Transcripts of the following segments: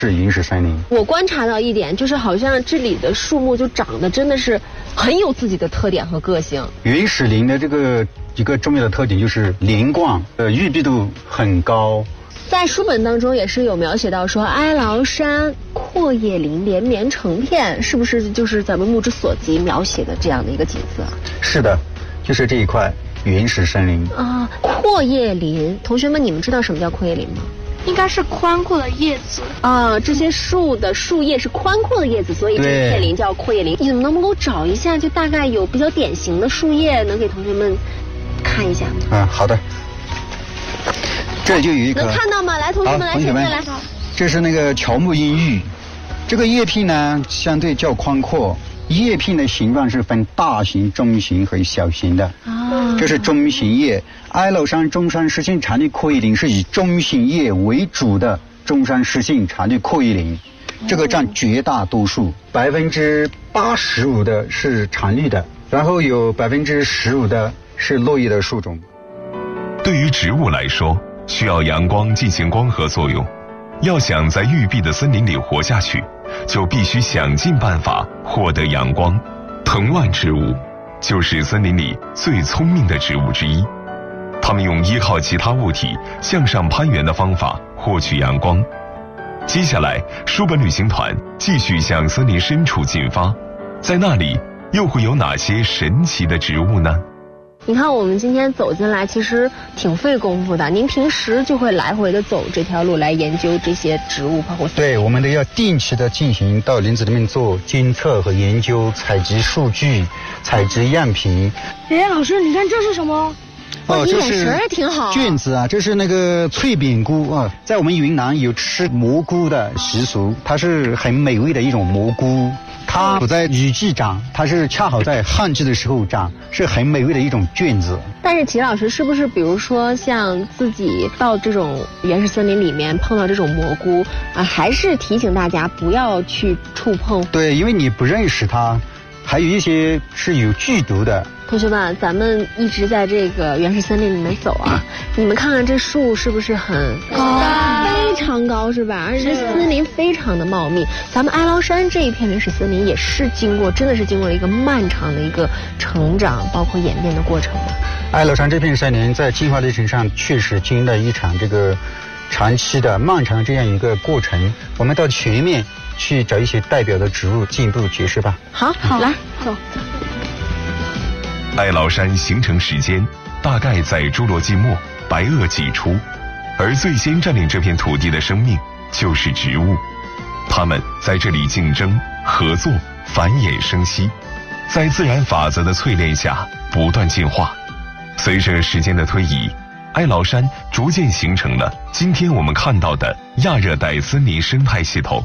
是原始森林。 我观察到一点，就是好像这里的树木就长得真的是很有自己的特点和个性。 原始林的这个一个重要的特点就是连贯，郁闭度很高。 在书本当中也是有描写到说，哀牢山阔叶林连绵成片，是不是就是咱们目之所及描写的这样的一个景色？ 是的，就是这一块原始森林啊。阔叶林，同学们，你们知道什么叫阔叶林吗？ 应该是宽阔的叶子啊，这些树的树叶是宽阔的叶子，所以这片林叫阔叶林。你们能不能找一下，就大概有比较典型的树叶，能给同学们看一下吗？ 好的。这就有一棵， 能看到吗？来，同学们来前面来。 这是那个乔木阴郁，这个叶片呢相对较宽阔，叶片的形状是分大型、中型和小型的。这是中型叶。哀牢山中山湿性常绿阔叶林是以中型叶为主的中山湿性常绿阔叶林，这个占绝大多数，85%的是常绿的，然后有15%的是落叶的树种。 对于植物来说，需要阳光进行光合作用，要想在郁闭的森林里活下去，就必须想尽办法获得阳光。藤蔓植物就是森林里最聪明的植物之一，它们用依靠其他物体向上攀援的方法获取阳光。接下来，书本旅行团继续向森林深处进发，在那里又会有哪些神奇的植物呢？ 你看我们今天走进来其实挺费功夫的，您平时就会来回的走这条路来研究这些植物，包括对，我们都要定期的进行到林子里面做监测和研究，采集数据，采集样品。 老师，你看这是什么？ 这是挺好菌子啊，这是那个脆扁菇啊，在我们云南有吃蘑菇的习俗，它是很美味的一种蘑菇。它不在雨季长，它是恰好在旱季的时候长，是很美味的一种菌子。 但是齐老师，是不是比如说像自己到这种原始森林里面碰到这种蘑菇啊，还是提醒大家不要去触碰？ 对，因为你不认识它，还有一些是有剧毒的。 同学们，咱们一直在这个原始森林里面走啊，你们看看这树是不是很高？非常高是吧？而且这森林非常的茂密。咱们哀牢山这一片原始森林也是真的是经过了一个漫长的一个成长，包括演变的过程的。 哀牢山这片森林在进化历程上确实经历了一场这个长期的漫长的这样一个过程。我们到前面去找一些代表的植物进一步解释吧。 好，来走。 哀牢山形成时间大概在侏罗纪末白垩纪初，而最先占领这片土地的生命就是植物，它们在这里竞争、合作、繁衍生息，在自然法则的淬炼下不断进化。随着时间的推移，哀牢山逐渐形成了今天我们看到的亚热带森林生态系统。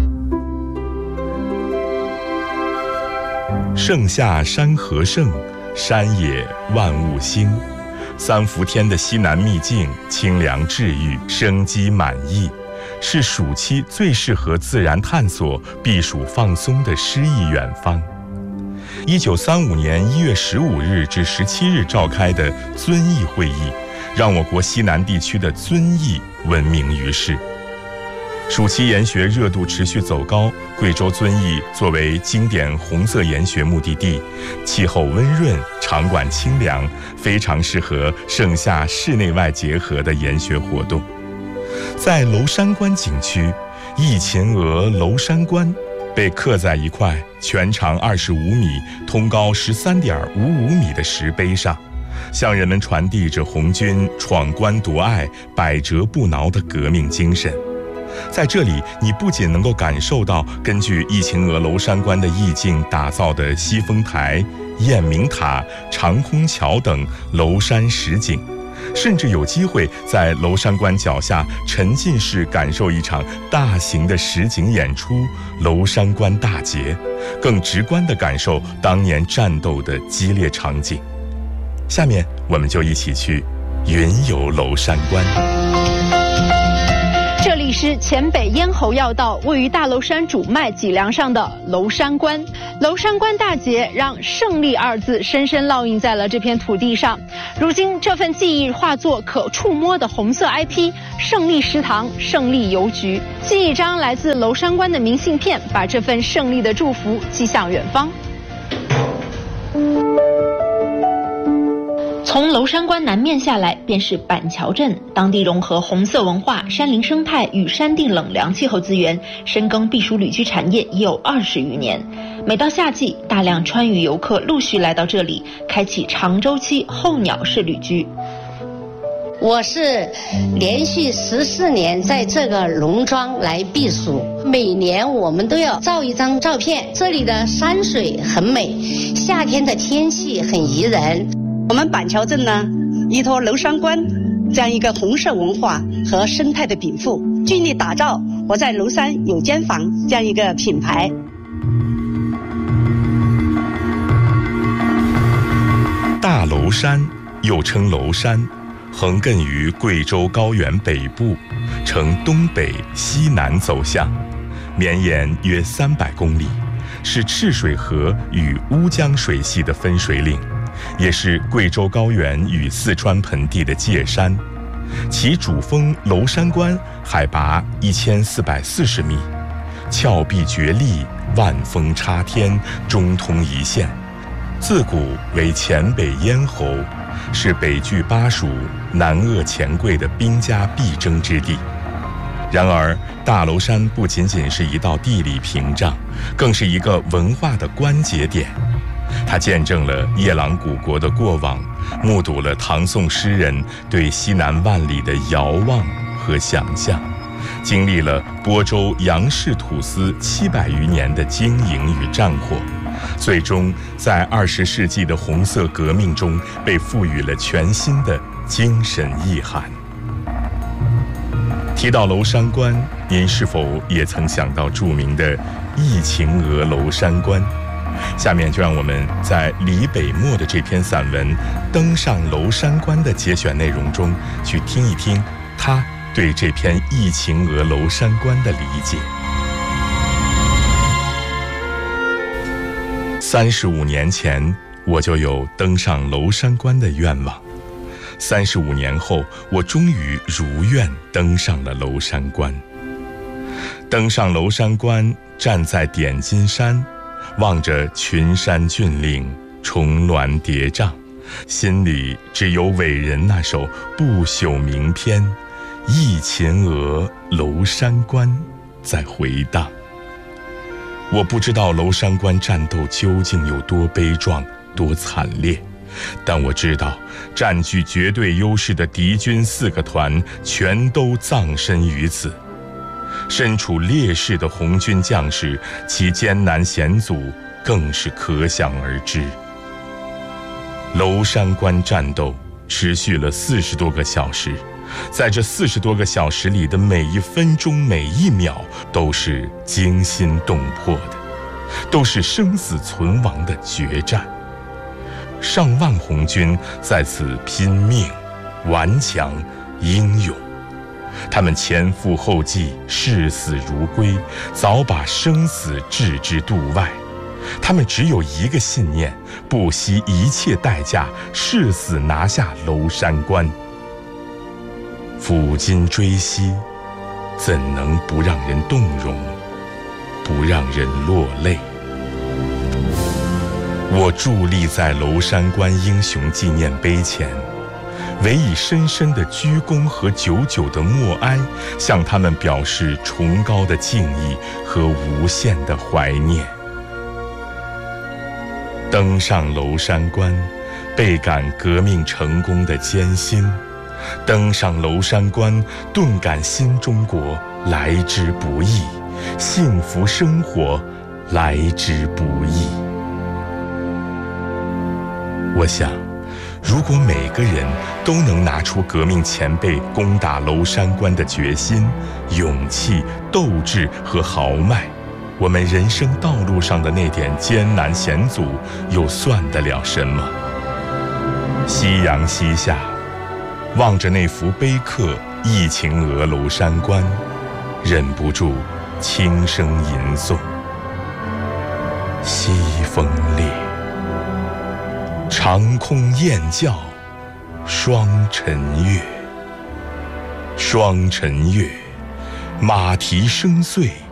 盛夏山河盛，山野万物兴。三伏天的西南秘境，清凉治愈，生机满溢，是暑期最适合自然探索、避暑放松的诗意远方。1935年1月15日至17日召开的遵义会议，让我国西南地区的遵义闻名于世。暑期研学热度持续走高，贵州遵义作为经典红色研学目的地，气候温润，场馆清凉，非常适合盛夏室内外结合的研学活动。在娄山关景区，忆秦娥娄山关被刻在一块全长25米、通高13.55米的石碑上，向人们传递着红军闯关夺隘、百折不挠的革命精神。在这里，你不仅能够感受到根据忆秦娥娄山关的意境打造的西风台、雁鸣塔、长空桥等娄山实景，甚至有机会在娄山关脚下沉浸式感受一场大型的实景演出——娄山关大捷，更直观地感受当年战斗的激烈场景。下面我们就一起去云游娄山关。 这里是黔北咽喉要道，位于大娄山主脉脊梁上的娄山关。娄山关大捷让胜利二字深深烙印在了这片土地上。如今这份记忆化作可触摸的红色 IP， 胜利食堂、胜利邮局，寄一张来自娄山关的明信片，把这份胜利的祝福寄向远方。从娄山关南面下来，便是板桥镇，当地融合红色文化、山林生态与山地冷凉气候资源，深耕避暑旅居产业已有20余年。每到夏季，大量川渝游客陆续来到这里，开启长周期候鸟式旅居。 我是连续14年在这个农庄来避暑，每年我们都要照一张照片。这里的山水很美，夏天的天气很宜人。 我们板桥镇呢，依托娄山关这样一个红色文化和生态的禀赋，尽力打造我在娄山有间房这样一个品牌。 大娄山又称娄山，横亘于贵州高原北部，呈东北西南走向，绵延约300公里，是赤水河与乌江水系的分水岭，也是贵州高原与四川盆地的界山。其主峰娄山关海拔1440米，峭壁绝壁，万峰插天，中通一线，自古为黔北咽喉，是北拒巴蜀、南扼黔贵的兵家必争之地。然而，大娄山不仅仅是一道地理屏障，更是一个文化的关节点。它见证了夜郎古国的过往，目睹了唐宋诗人对西南万里的遥望和想象，经历了播州杨氏土司700余年的经营与战火，最终在20世纪的红色革命中被赋予了全新的精神意涵。提到娄山关，您是否也曾想到著名的忆秦娥娄山关？下面就让我们在李北漠的这篇散文《登上娄山关》的节选内容中，去听一听他对这篇忆秦娥娄山关的理解。35年前，我就有登上娄山关的愿望。35年后，我终于如愿登上了娄山关。登上娄山关，站在点金山，望着群山峻岭，重峦叠嶂，心里只有伟人那首不朽名篇《忆秦娥娄山关》在回荡。我不知道娄山关战斗究竟有多悲壮，多惨烈，但我知道占据绝对优势的敌军4个团全都葬身于此。身处劣势的红军将士，其艰难险阻更是可想而知。娄山关战斗持续了40多个小时，在这40多个小时里的每一分钟每一秒都是惊心动魄的，都是生死存亡的决战。上万红军在此拼命、顽强、英勇，他们前赴后继，视死如归，早把生死置之度外。他们只有一个信念，不惜一切代价，誓死拿下娄山关。抚今追昔，怎能不让人动容，不让人落泪？我伫立在娄山关英雄纪念碑前，唯以深深的鞠躬和久久的默哀，向他们表示崇高的敬意和无限的怀念。登上娄山关，倍感革命成功的艰辛；登上娄山关，顿感新中国来之不易，幸福生活来之不易。我想，如果每个人都能拿出革命前辈攻打娄山关的决心、勇气、斗志和豪迈，我们人生道路上的那点艰难险阻又算得了什么？夕阳西下，望着那幅碑刻《忆秦娥娄山关》， 忍不住轻声吟诵：西风烈，长空雁叫双晨月。双晨月，马蹄声碎